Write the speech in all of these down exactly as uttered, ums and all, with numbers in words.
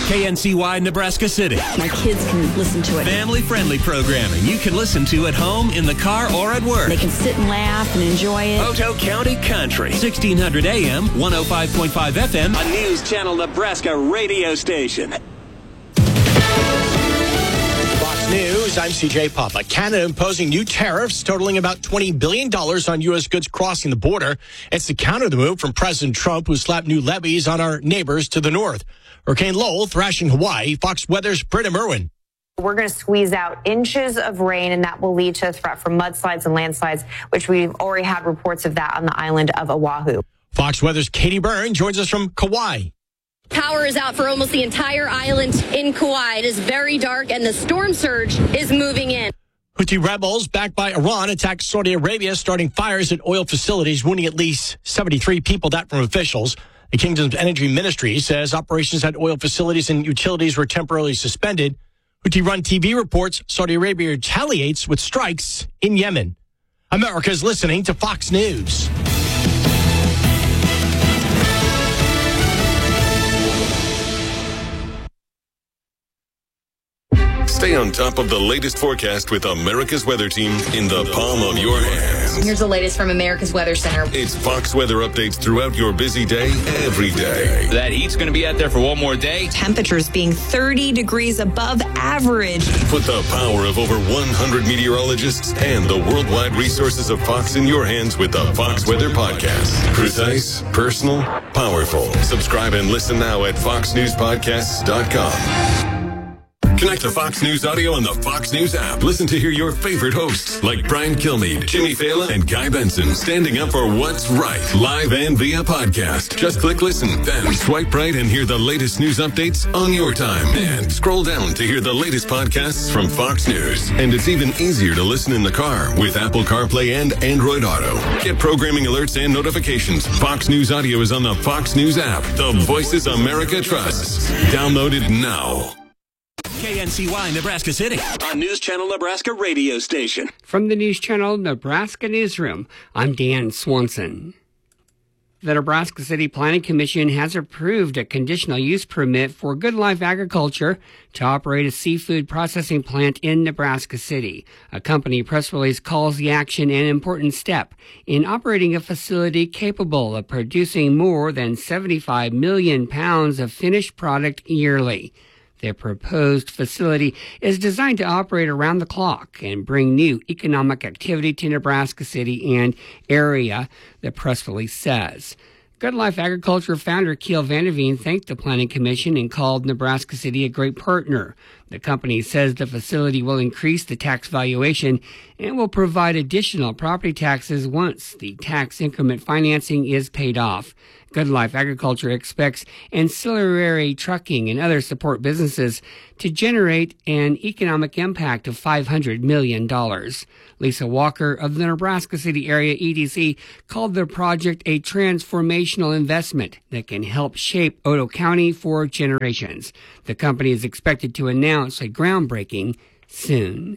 K N C Y Nebraska City. My kids can listen to it. Family-friendly programming you can listen to at home, in the car, or at work. They can sit and laugh and enjoy it. Otoe County Country, sixteen hundred A M, one oh five point five F M, a News Channel Nebraska radio station. Fox News, I'm C J Papa. Canada imposing new tariffs totaling about twenty billion dollars on U S goods crossing the border. It's to counter the move from President Trump, who slapped new levies on our neighbors to the north. Hurricane Lowell thrashing Hawaii. Fox Weather's Britta Merwin. We're going to squeeze out inches of rain, and that will lead to a threat for mudslides and landslides, which we've already had reports of that on the island of Oahu. Fox Weather's Katie Byrne joins us from Kauai. Power is out for almost the entire island in Kauai. It is very dark, and the storm surge is moving in. Houthi rebels backed by Iran attacked Saudi Arabia, starting fires at oil facilities, wounding at least seventy-three people, that from officials. The kingdom's energy ministry says operations at oil facilities and utilities were temporarily suspended. Houthi-run T V reports Saudi Arabia retaliates with strikes in Yemen. America's listening to Fox News. Stay on top of the latest forecast with America's Weather Team in the palm of your hands. Here's the latest from America's Weather Center. It's Fox weather updates throughout your busy day, every day. That heat's going to be out there for one more day. Temperatures being thirty degrees above average. Put the power of over one hundred meteorologists and the worldwide resources of Fox in your hands with the Fox Weather Podcast. Precise, personal, powerful. Subscribe and listen now at fox news podcasts dot com. Connect to Fox News Audio on the Fox News app. Listen to hear your favorite hosts like Brian Kilmeade, Jimmy Fallon, and Guy Benson standing up for what's right, live and via podcast. Just click listen, then swipe right and hear the latest news updates on your time. And scroll down to hear the latest podcasts from Fox News. And it's even easier to listen in the car with Apple CarPlay and Android Auto. Get programming alerts and notifications. Fox News Audio is on the Fox News app. The voices America trusts. Download it now. K N C Y Nebraska City, a News Channel Nebraska radio station. From the News Channel Nebraska Newsroom, I'm Dan Swanson. The Nebraska City Planning Commission has approved a conditional use permit for Good Life Agriculture to operate a seafood processing plant in Nebraska City. A company press release calls the action an important step in operating a facility capable of producing more than seventy-five million pounds of finished product yearly. The proposed facility is designed to operate around the clock and bring new economic activity to Nebraska City and area, the press release says. Good Life Agriculture founder Keel Vanderveen thanked the Planning Commission and called Nebraska City a great partner. The company says the facility will increase the tax valuation and will provide additional property taxes once the tax increment financing is paid off. Good Life Agriculture expects ancillary trucking and other support businesses to generate an economic impact of five hundred million dollars. Lisa Walker of the Nebraska City Area E D C called the project a transformational investment that can help shape Otoe County for generations. The company is expected to announce a groundbreaking soon.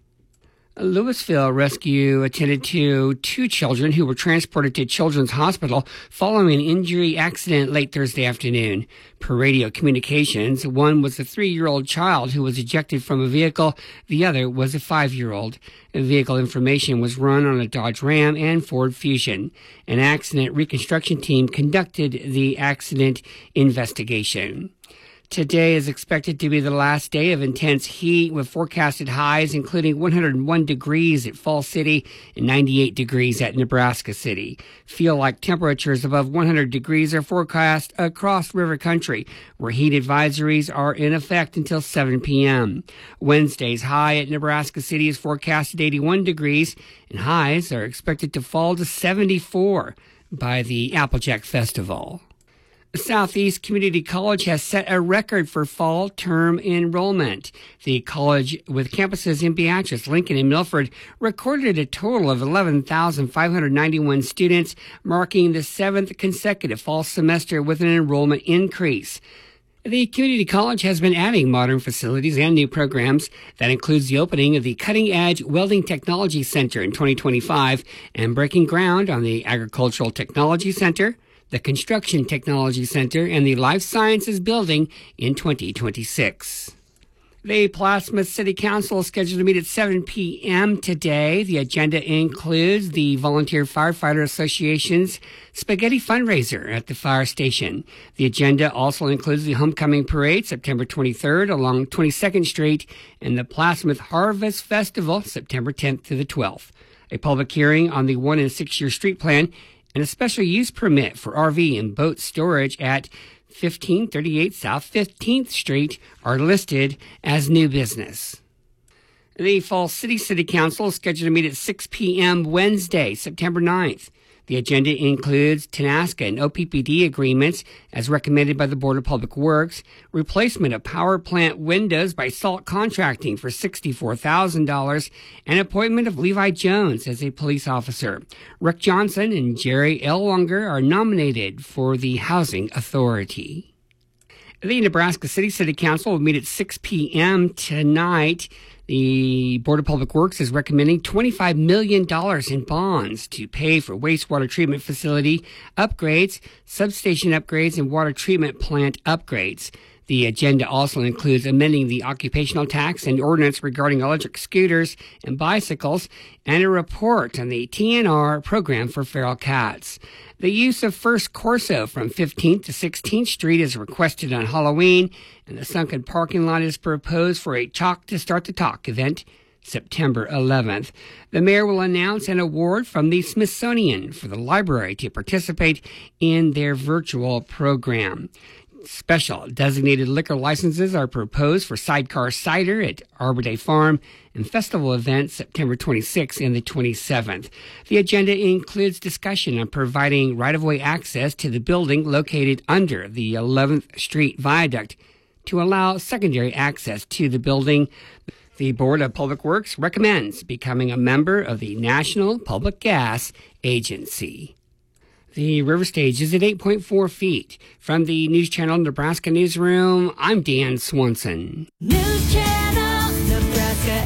A Louisville rescue attended to two children who were transported to Children's Hospital following an injury accident late Thursday afternoon. Per radio communications, one was a three-year-old child who was ejected from a vehicle. The other was a five-year-old. Vehicle information was run on a Dodge Ram and Ford Fusion. An accident reconstruction team conducted the accident investigation. Today is expected to be the last day of intense heat with forecasted highs including one hundred one degrees at Falls City and ninety-eight degrees at Nebraska City. Feel-like temperatures above one hundred degrees are forecast across river country, where heat advisories are in effect until seven p.m. Wednesday's high at Nebraska City is forecasted eighty-one degrees, and highs are expected to fall to seventy-four by the Applejack Festival. Southeast Community College has set a record for fall term enrollment. The college, with campuses in Beatrice, Lincoln, and Milford, recorded a total of eleven thousand five hundred ninety-one students, marking the seventh consecutive fall semester with an enrollment increase. The community college has been adding modern facilities and new programs. That includes the opening of the Cutting Edge Welding Technology Center in twenty twenty-five and breaking ground on the Agricultural Technology Center, the Construction Technology Center, and the Life Sciences Building in twenty twenty-six. The Plattsmouth City Council is scheduled to meet at seven p.m. today. The agenda includes the Volunteer Firefighter Association's Spaghetti Fundraiser at the fire station. The agenda also includes the Homecoming Parade, September twenty-third, along twenty-second Street, and the Plattsmouth Harvest Festival, September tenth to the twelfth. A public hearing on the one- and six-year street plan and a special use permit for R V and boat storage at fifteen thirty-eight South fifteenth Street are listed as new business. The Falls City City Council is scheduled to meet at six p.m. Wednesday, September ninth. The agenda includes TANASCA and O P P D agreements as recommended by the Board of Public Works, replacement of power plant windows by Salt Contracting for sixty-four thousand dollars, and appointment of Levi Jones as a police officer. Rick Johnson and Jerry Ellwanger are nominated for the Housing Authority. The Nebraska City City Council will meet at six p.m. tonight. The Board of Public Works is recommending twenty-five million dollars in bonds to pay for wastewater treatment facility upgrades, substation upgrades, and water treatment plant upgrades. The agenda also includes amending the occupational tax and ordinance regarding electric scooters and bicycles, and a report on the T N R program for feral cats. The use of First Corso from fifteenth to sixteenth Street is requested on Halloween, and the sunken parking lot is proposed for a Chalk to Start the Talk event September eleventh. The mayor will announce an award from the Smithsonian for the library to participate in their virtual program. Special designated liquor licenses are proposed for Sidecar Cider at Arbor Day Farm and festival events September twenty-sixth and the twenty-seventh. The agenda includes discussion on providing right-of-way access to the building located under the eleventh Street Viaduct to allow secondary access to the building. The Board of Public Works recommends becoming a member of the National Public Gas Agency. The river stage is at eight point four feet. From the News Channel Nebraska Newsroom, I'm Dan Swanson. News Channel Nebraska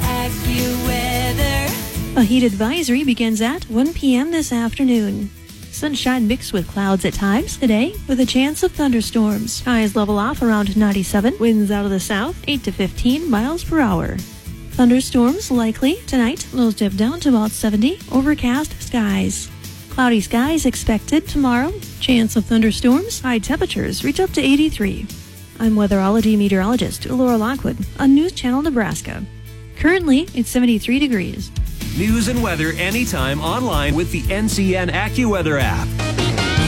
AccuWeather. A heat advisory begins at one p.m. this afternoon. Sunshine mixed with clouds at times today with a chance of thunderstorms. Highs level off around ninety-seven. Winds out of the south, eight to fifteen miles per hour. Thunderstorms likely tonight. Lows dip down to about seventy. Overcast skies. Cloudy skies expected tomorrow. Chance of thunderstorms. High temperatures reach up to eighty-three. I'm weatherology meteorologist Laura Lockwood on News Channel Nebraska. Currently, it's seventy-three degrees. News and weather anytime online with the N C N AccuWeather app.